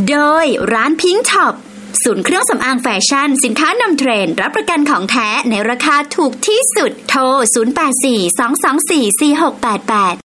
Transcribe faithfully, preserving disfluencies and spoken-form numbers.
โดยร้านพิงค์ช็อปศูนย์เครื่องสำอางแฟชั่นสินค้านำเทรนด์รับประกันของแท้ในราคาถูกที่สุดโทรศูนย์ แปด สี่ สอง สอง สี่ สี่ หก แปด แปด